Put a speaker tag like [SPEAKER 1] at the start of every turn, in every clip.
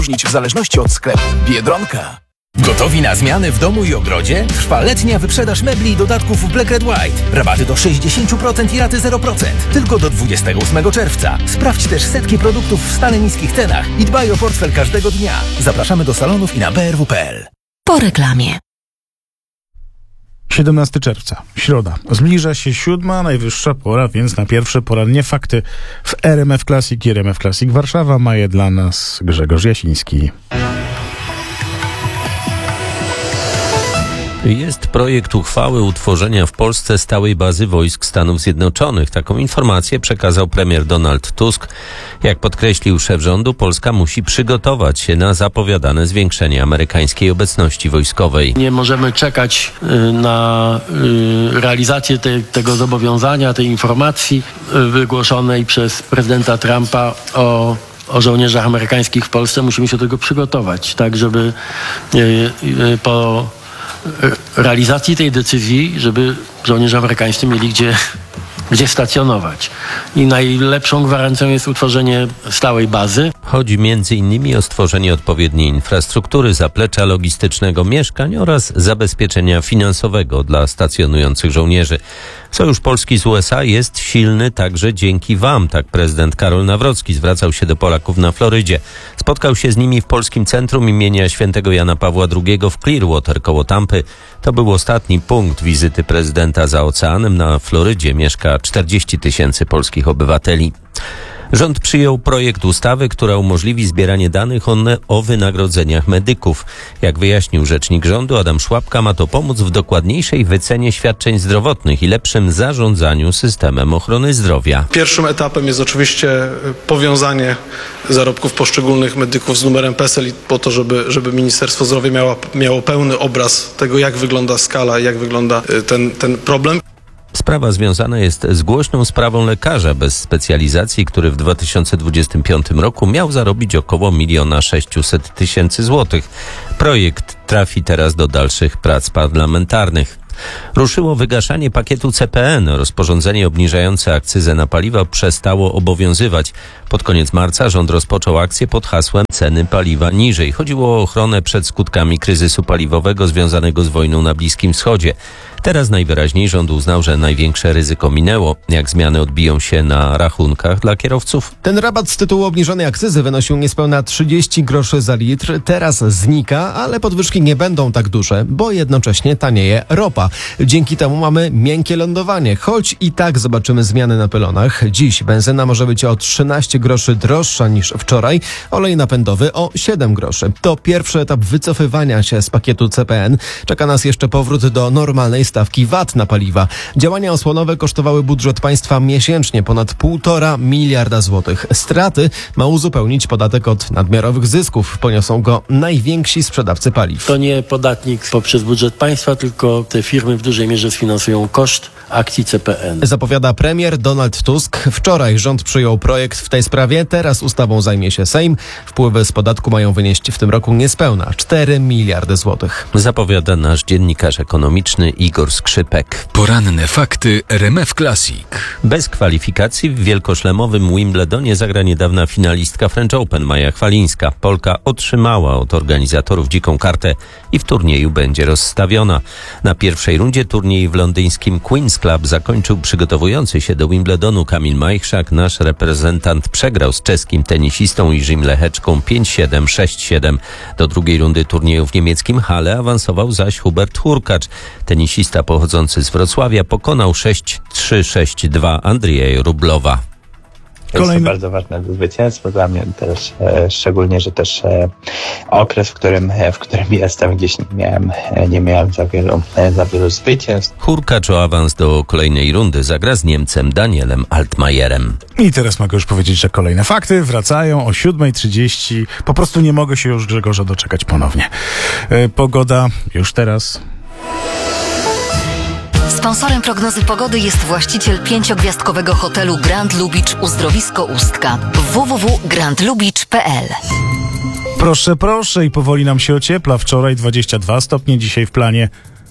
[SPEAKER 1] różnić w zależności od sklepu. Biedronka.
[SPEAKER 2] Gotowi na zmiany w domu i ogrodzie? Trwa letnia wyprzedaż mebli i dodatków Black Red White. Rabaty do 60% i raty 0%. Tylko do 28 czerwca. Sprawdź też setki produktów w stale niskich cenach i dbaj o portfel każdego dnia. Zapraszamy do salonów i na brw.pl.
[SPEAKER 3] Po reklamie.
[SPEAKER 4] 17 czerwca, środa. Zbliża się 7, najwyższa pora, więc na pierwsze porannie fakty w RMF Classic i RMF Classic Warszawa ma je dla nas Grzegorz Jasiński.
[SPEAKER 5] Jest projekt uchwały utworzenia w Polsce stałej bazy wojsk Stanów Zjednoczonych. Taką informację przekazał premier Donald Tusk. Jak podkreślił szef rządu, Polska musi przygotować się na zapowiadane zwiększenie amerykańskiej obecności wojskowej.
[SPEAKER 6] Nie możemy czekać na realizację tego zobowiązania, tej informacji wygłoszonej przez prezydenta Trumpa o żołnierzach amerykańskich w Polsce. Musimy się do tego przygotować, tak żeby po realizacji tej decyzji, żeby żołnierze amerykańscy mieli gdzie stacjonować. I najlepszą gwarancją jest utworzenie stałej bazy.
[SPEAKER 5] Chodzi m.in. o stworzenie odpowiedniej infrastruktury, zaplecza logistycznego, mieszkań oraz zabezpieczenia finansowego dla stacjonujących żołnierzy. Sojusz Polski z USA jest silny także dzięki Wam, tak prezydent Karol Nawrocki zwracał się do Polaków na Florydzie. Spotkał się z nimi w Polskim Centrum imienia Świętego Jana Pawła II w Clearwater koło Tampy. To był ostatni punkt wizyty prezydenta za oceanem. Na Florydzie mieszka 40 000 polskich obywateli. Rząd przyjął projekt ustawy, która umożliwi zbieranie danych o wynagrodzeniach medyków. Jak wyjaśnił rzecznik rządu Adam Szłapka, ma to pomóc w dokładniejszej wycenie świadczeń zdrowotnych i lepszym zarządzaniu systemem ochrony zdrowia.
[SPEAKER 7] Pierwszym etapem jest oczywiście powiązanie zarobków poszczególnych medyków z numerem PESEL po to, żeby Ministerstwo Zdrowia miało pełny obraz tego, jak wygląda skala, jak wygląda ten problem.
[SPEAKER 5] Sprawa związana jest z głośną sprawą lekarza bez specjalizacji, który w 2025 roku miał zarobić około 1 600 000 złotych. Projekt trafi teraz do dalszych prac parlamentarnych. Ruszyło wygaszanie pakietu CPN. Rozporządzenie obniżające akcyzę na paliwa przestało obowiązywać. Pod koniec marca rząd rozpoczął akcję pod hasłem ceny paliwa niżej. Chodziło o ochronę przed skutkami kryzysu paliwowego związanego z wojną na Bliskim Wschodzie. Teraz najwyraźniej rząd uznał, że największe ryzyko minęło. Jak zmiany odbiją się na rachunkach dla kierowców?
[SPEAKER 8] Ten rabat z tytułu obniżonej akcyzy wynosił niespełna 30 groszy za litr. Teraz znika, ale podwyżki nie będą tak duże, bo jednocześnie tanieje ropa. Dzięki temu mamy miękkie lądowanie, choć i tak zobaczymy zmiany na pylonach. Dziś benzyna może być o 13 groszy droższa niż wczoraj, olej napędowy o 7 groszy. To pierwszy etap wycofywania się z pakietu CPN. Czeka nas jeszcze powrót do normalnej stawki VAT na paliwa. Działania osłonowe kosztowały budżet państwa miesięcznie ponad 1,5 miliarda złotych. Straty ma uzupełnić podatek od nadmiarowych zysków. Poniosą go najwięksi sprzedawcy paliw.
[SPEAKER 6] To nie podatnik poprzez budżet państwa, tylko te firmy w dużej mierze sfinansują koszt akcji CPN.
[SPEAKER 8] Zapowiada premier Donald Tusk. Wczoraj rząd przyjął projekt w tej sprawie. Teraz ustawą zajmie się Sejm. Wpływy z podatku mają wynieść w tym roku niespełna 4 miliardy złotych.
[SPEAKER 5] Zapowiada nasz dziennikarz ekonomiczny Igor Skrzypek.
[SPEAKER 2] Poranne fakty RMF Classic.
[SPEAKER 5] Bez kwalifikacji w wielkoszlemowym Wimbledonie zagra niedawna finalistka French Open Maja Chwalińska. Polka otrzymała od organizatorów dziką kartę i w turnieju będzie rozstawiona. Na pierwszej rundzie turniej w londyńskim Queen's Club zakończył przygotowujący się do Wimbledonu Kamil Majchrzak. Nasz reprezentant przegrał z czeskim tenisistą Jiřím Lehečką 5-7, 6-7. Do drugiej rundy turnieju w niemieckim Halle awansował zaś Hubert Hurkacz. Tenisista pochodzący z Wrocławia pokonał 6-3, 6-2 Andrieja Rublowa.
[SPEAKER 9] Jest to bardzo ważne zwycięstwo dla mnie też, szczególnie, że też okres, w którym jestem, gdzieś nie miałem za wielu zwycięstw.
[SPEAKER 5] Hurkacz o awans do kolejnej rundy zagra z Niemcem Danielem Altmajerem.
[SPEAKER 4] I teraz mogę już powiedzieć, że kolejne fakty wracają o 7:30. Po prostu nie mogę się już Grzegorza doczekać ponownie. Pogoda już teraz.
[SPEAKER 3] Sponsorem prognozy pogody jest właściciel 5-gwiazdkowego hotelu Grand Lubicz Uzdrowisko Ustka. www.grandlubicz.pl.
[SPEAKER 4] Proszę i powoli nam się ociepla. Wczoraj 22 stopnie, dzisiaj w planie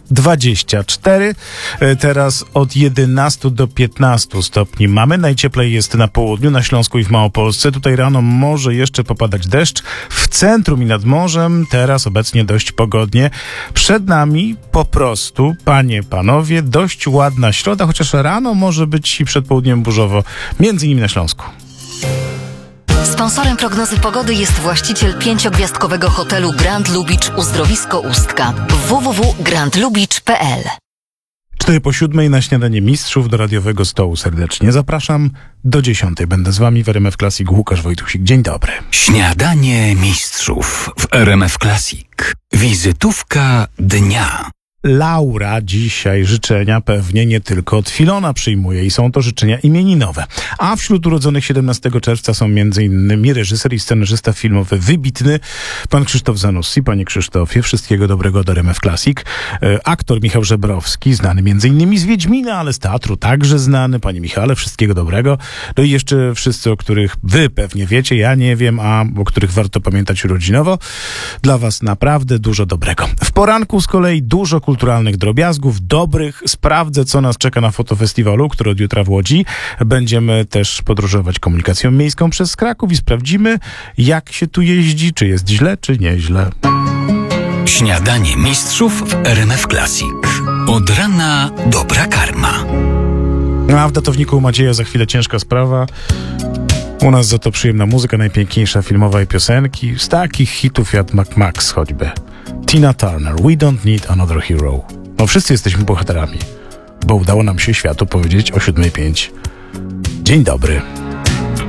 [SPEAKER 4] 24. Teraz od 11 do 15 stopni mamy. Najcieplej jest na południu, na Śląsku i w Małopolsce. Tutaj rano może jeszcze popadać deszcz. W centrum i nad morzem teraz obecnie dość pogodnie. Przed nami po prostu, panie, panowie, dość ładna środa, chociaż rano może być i przed południem burzowo, między innymi na Śląsku.
[SPEAKER 3] Sponsorem prognozy pogody jest właściciel 5-gwiazdkowego hotelu Grand Lubicz Uzdrowisko Ustka. www.grandlubicz.pl
[SPEAKER 4] 6:04 na śniadanie mistrzów do radiowego stołu serdecznie zapraszam. Do 10:00 będę z wami w RMF Classic. Łukasz Wojtusik. Dzień dobry.
[SPEAKER 1] Śniadanie mistrzów w RMF Classic. Wizytówka dnia.
[SPEAKER 4] Laura dzisiaj życzenia pewnie nie tylko od Filona przyjmuje i są to życzenia imieninowe. A wśród urodzonych 17 czerwca są m.in. reżyser i scenarzysta filmowy wybitny pan Krzysztof Zanussi. Panie Krzysztofie, wszystkiego dobrego do RMF Classic. Aktor Michał Żebrowski, znany m.in. z Wiedźmina, ale z teatru także znany. Panie Michale, wszystkiego dobrego. No i jeszcze wszyscy, o których wy pewnie wiecie, ja nie wiem, a o których warto pamiętać urodzinowo. Dla was naprawdę dużo dobrego. W poranku z kolei dużo kulturalnych drobiazgów, dobrych. Sprawdzę, co nas czeka na fotofestiwalu, który od jutra w Łodzi. Będziemy też podróżować komunikacją miejską przez Kraków i sprawdzimy, jak się tu jeździ, czy jest źle, czy nieźle.
[SPEAKER 1] Śniadanie mistrzów w RMF Classic. Od rana dobra karma.
[SPEAKER 4] A w datowniku u Macieja za chwilę ciężka sprawa. U nas za to przyjemna muzyka, najpiękniejsza filmowa i piosenki. Z takich hitów jak Max choćby. Tina Turner, We Don't Need Another Hero. No wszyscy jesteśmy bohaterami, bo udało nam się światu powiedzieć o 7:05. Dzień dobry.